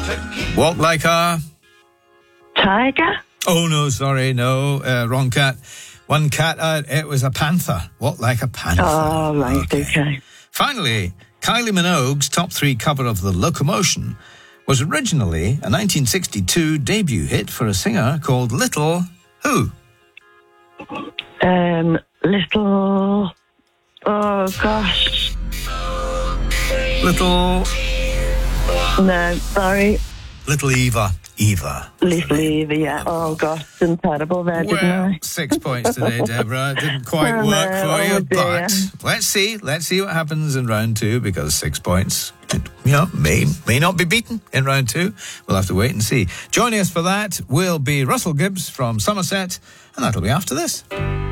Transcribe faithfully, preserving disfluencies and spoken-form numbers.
Walk like a... Tiger? Oh, no, sorry, no, uh, wrong cat. One cat out, it was a panther. Walk like a panther. Oh, right, okay. okay. Finally, Kylie Minogue's top three cover of The Locomotion was originally a nineteen sixty-two debut hit for a singer called Little who? Um, Little... Oh, gosh. Little... No, sorry. Little Eva. Eva. Little Eva, yeah. Oh, gosh, been terrible there, well, didn't I? Six points today, Deborah. It didn't quite oh, work no. for oh, you, dear. but let's see. Let's see what happens in round two, because six points, you know, may, may not be beaten in round two. We'll have to wait and see. Joining us for that will be Russell Gibbs from Somerset, and that'll be after this.